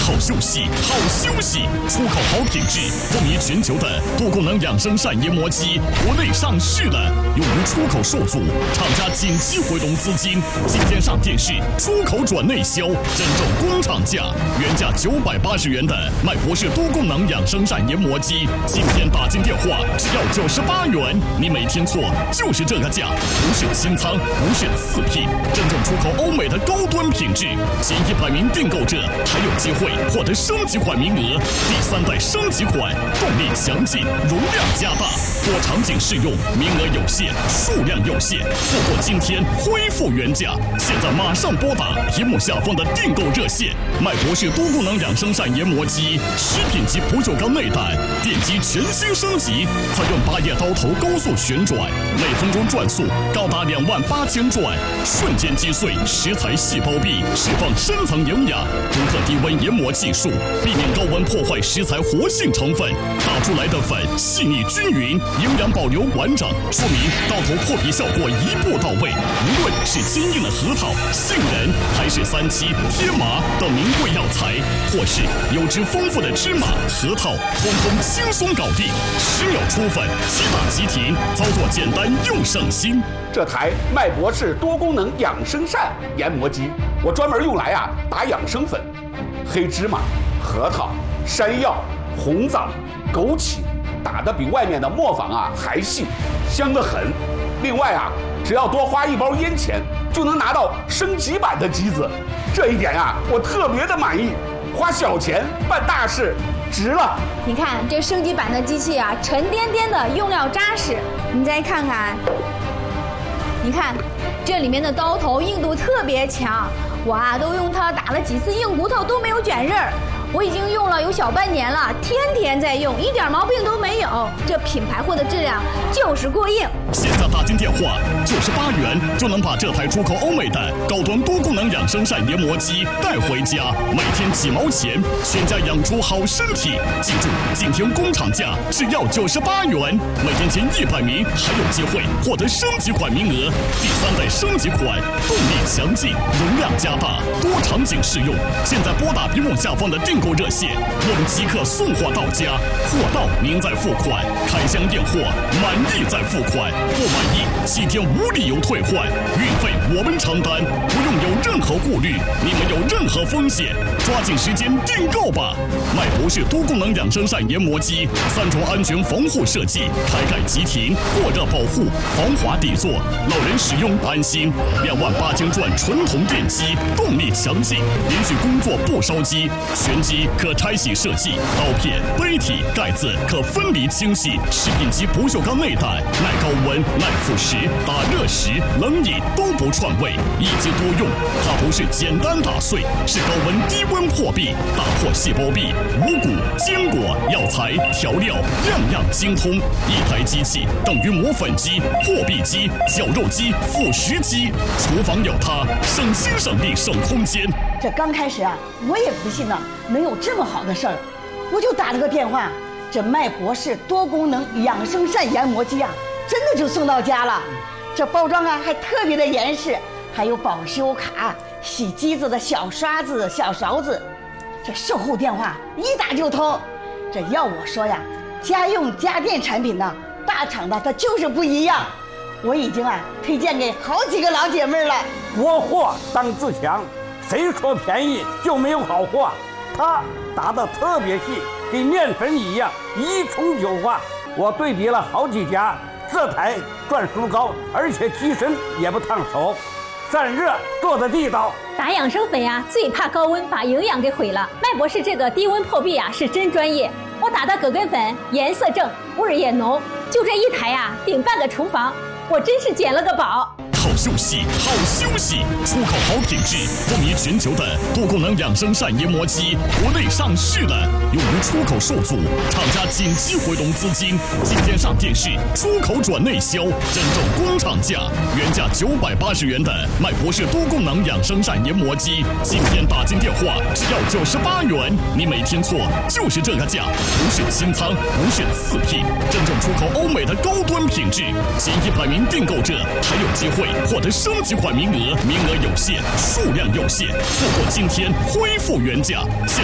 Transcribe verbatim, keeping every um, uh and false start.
好休息，好休息，出口好品质，风靡全球的多功能养生膳研磨机，国内上市了，由于出口受阻，厂家紧急回笼资金，今天上电视，出口转内销，真正工厂价，原价九百八十元的麦博士多功能养生膳研磨机，今天打进电话只要九十八元，你没听错，就是这个价，不是清仓，不是次品，真正出口欧美的高端品质，前一百名订购者还有机会获得升级款名额，第三代升级款，动力强劲，容量加大，多场景适用，名额有限，数量有限，错过今天恢复原价，现在马上拨打屏幕下方的订购热线，麦博士多功能养生膳研磨机，食品级不锈钢内胆，电机全新升级，采用八叶刀头高速旋转，每分钟转速高达两万八千转，瞬间击碎食材细胞壁，释放深层营养，独特低温研磨技术，避免高温破坏食材活性成分，打出来的粉细腻均匀，营养保留完整，说明刀头破皮效果一步到位。无论是坚硬的核桃、杏仁，还是三七、天麻等名贵药材，或是油脂丰富的芝麻、核桃，通通轻松搞定，十秒出粉，即打即停，操作简单又省心。 这台麦博士多功能养生膳研磨机，我专门用来啊打养生粉，黑芝麻、核桃、山药、红枣、枸杞，打得比外面的磨坊啊还细，香得很。另外啊，只要多花一包烟钱，就能拿到升级版的机子，这一点呀、啊，我特别的满意。花小钱办大事，值了。 你看这升级版的机器啊，沉甸甸的，用料扎实。你再看看，你看这里面的刀头硬度特别强，我啊都用它打了几次硬骨头都没有卷刃儿。我已经用了有小半年了，天天在用，一点毛病都没有。这品牌货的质量就是过硬。 现在打进电话，九十八元就能把这台出口欧美的高端多功能养生膳研磨机带回家，每天几毛钱，全家养出好身体。记住，今天工厂价只要九十八元，每天前一百名还有机会获得升级款名额。第三代升级款，动力强劲，容量加大，多场景适用。现在拨打屏幕下方的订购热线，我们即刻送货到家，货到您再付款，开箱验货，满意再付款，不满意七天无理由退换，运费我们承担，不用有任何顾虑，你没有任何风险，抓紧时间订购吧！麦博士多功能养生膳研磨机，三重安全防护设计，开盖即停，过热保护，防滑底座，老人使用安心。两万八千转纯铜电机，动力强劲，连续工作不烧机，全机可拆洗设计，刀片、杯体、盖子可分离清洗，食品级不锈钢内胆，耐高温、耐腐蚀，打热时、冷饮都不串味，一机多用。它不是简单打碎，是高温低温破壁，打破细胞壁，五谷、坚果、药材、调料，样样精通。一台机器等于磨粉机、破壁机、绞肉机、腐蚀机，厨房有它，省心省力省空间。 这刚开始啊，我也不信呢、啊，能有这么好的事儿，我就打了个电话，这麦博士多功能养生膳研磨机啊，真的就送到家了。这包装啊还特别的严实，还有保修卡、洗机子的小刷子、小勺子。这售后电话一打就通。这要我说呀，家用家电产品呢，大厂的它就是不一样。我已经啊推荐给好几个老姐妹了。 国货当自强。谁说便宜就没有好货？它打得特别细，跟面粉一样，一冲就化。我对比了好几家，这台转速高，而且机身也不烫手，散热做的地道。 打养生粉呀，最怕高温把营养给毁了。麦博士这个低温破壁啊，是真专业。我打的葛根粉颜色正，味儿也浓，就这一台呀，顶半个厨房，我真是捡了个宝。 好休息，好休息，出口好品质，风靡全球的多功能养生膳研磨机，国内上市了。由于出口受阻，厂家紧急回笼资金，今天上电视，出口转内销，真正工厂价，原价九百八十元的麦博士多功能养生膳研磨机，今天打进电话只要九十八元，你没听错，就是这个价，不是清仓，不是次品，真正出口欧美的高端品质，前一百名订购者还有机会获得升级款名额，名额有限，数量有限，错过今天恢复原价，现